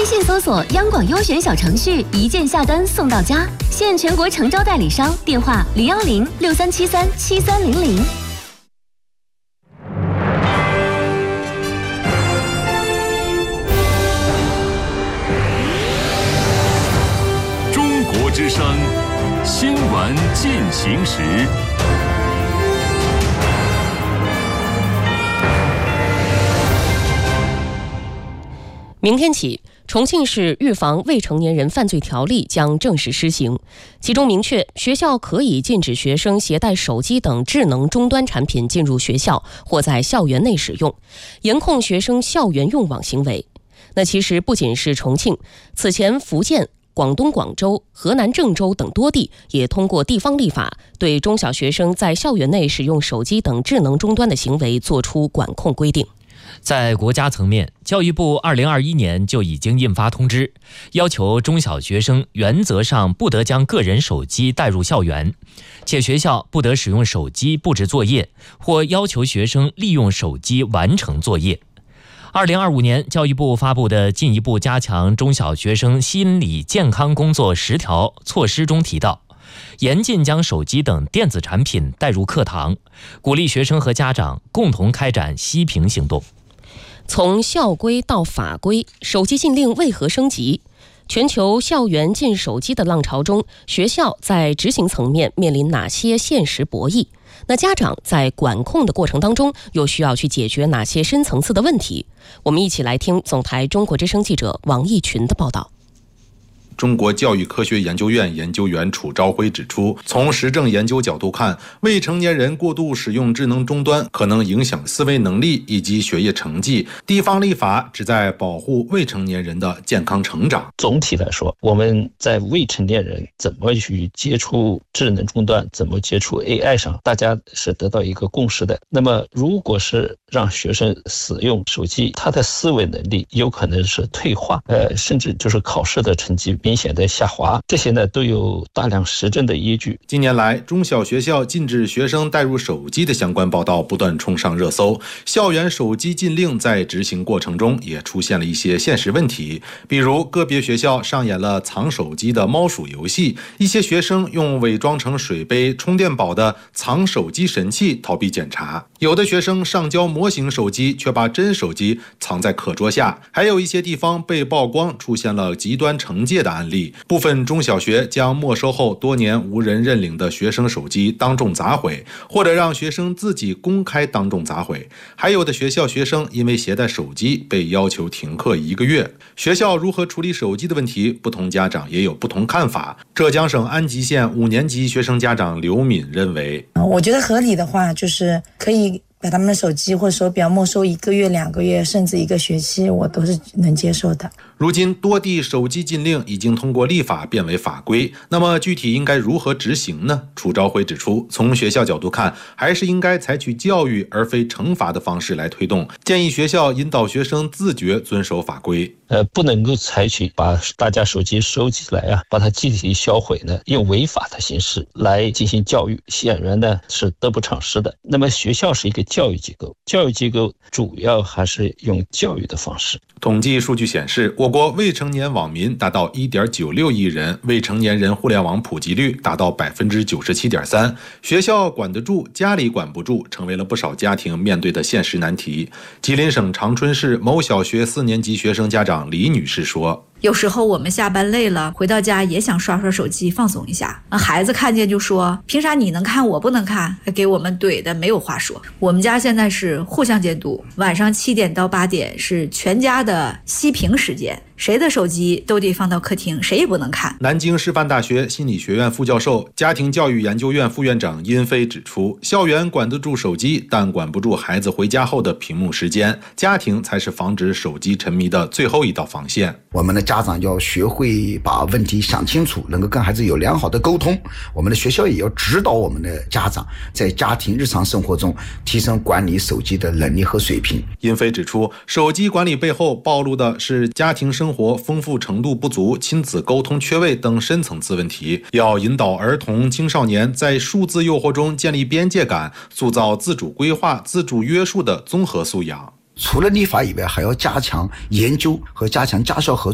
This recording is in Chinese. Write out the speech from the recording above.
微信搜索央广优选小程序，一键下单送到家，现全国诚招代理商，电话010-6373-7300。 中国之声新闻进行时。 明天起，重庆市预防未成年人犯罪条例将正式施行，其中明确学校可以禁止学生携带手机等智能终端产品进入学校或在校园内使用，严控学生校园用网行为。那其实不仅是重庆，此前福建、广东广州、河南郑州等多地也通过地方立法，对中小学生在校园内使用手机等智能终端的行为作出管控规定。 在国家层面，教育部2021年就已经印发通知，要求中小学生原则上不得将个人手机带入校园，且学校不得使用手机布置作业，或要求学生利用手机完成作业。2025年，教育部发布的进一步加强中小学生心理健康工作10条措施中提到，严禁将手机等电子产品带入课堂，鼓励学生和家长共同开展息屏行动。 从校规到法规，手机禁令为何升级？全球校园禁手机的浪潮中，学校在执行层面面临哪些现实博弈？那家长在管控的过程当中，又需要去解决哪些深层次的问题？我们一起来听总台中国之声记者王义群的报道。 中国教育科学研究院研究员楚朝晖指出，从实证研究角度看，未成年人过度使用智能终端可能影响思维能力以及学业成绩。地方立法旨在保护未成年人的健康成长。 总体来说，我们在未成年人怎么去接触智能终端，怎么接触 AI 上，大家是得到一个共识的。那么如果是让学生使用手机，他的思维能力有可能是退化，甚至就是考试的成绩明显的下滑，这些呢都有大量实证的依据。 近年来，中小学校禁止学生带入手机的相关报道不断冲上热搜，校园手机禁令在执行过程中也出现了一些现实问题，比如个别学校上演了藏手机的猫鼠游戏，一些学生用伪装成水杯、充电宝的藏手机神器逃避检查，有的学生上交模型手机，却把真手机藏在课桌下，还有一些地方被曝光出现了极端惩戒的案例。部分中小学将没收后多年无人认领的学生手机当众砸毁，或者让学生自己公开当众砸毁。还有的学校学生因为携带手机被要求停课1个月。学校如何处理手机的问题，不同家长也有不同看法。浙江省安吉县5年级学生家长刘敏认为， 我觉得合理的话就是可以把他们的手机或手表没收1个月、2个月，甚至1个学期，我都是能接受的。 如今多地手机禁令已经通过立法变为法规，那么具体应该如何执行呢？楚朝晖指出，从学校角度看，还是应该采取教育而非惩罚的方式来推动，建议学校引导学生自觉遵守法规。 不能够采取把大家手机收起来啊，把它集体销毁呢，用违法的形式来进行教育，显然呢是得不偿失的。那么学校是一个教育机构，教育机构主要还是用教育的方式。 统计数据显示，我国未成年网民达到 1.96 亿人，未成年人互联网普及率达到 97.3%。 学校管得住，家里管不住，成为了不少家庭面对的现实难题。吉林省长春市某小学4年级学生家长李女士说， 有时候我们下班累了，回到家也想刷刷手机放松一下，孩子看见就说，凭啥你能看我不能看，还给我们怼的没有话说。我们家现在是互相监督，晚上7点到8点是全家的息屏时间，谁的手机都得放到客厅，谁也不能看。 南京师范大学心理学院副教授、家庭教育研究院副院长殷飞指出，校园管得住手机，但管不住孩子回家后的屏幕时间，家庭才是防止手机沉迷的最后一道防线。 我们的家长要学会把问题想清楚，能够跟孩子有良好的沟通。我们的学校也要指导我们的家长在家庭日常生活中提升管理手机的能力和水平。 殷飞指出，手机管理背后暴露的是家庭生活丰富程度不足、亲子沟通缺位等深层次问题，要引导儿童青少年在数字诱惑中建立边界感，塑造自主规划、自主约束的综合素养。 除了立法以外，还要加强研究和加强家校合作。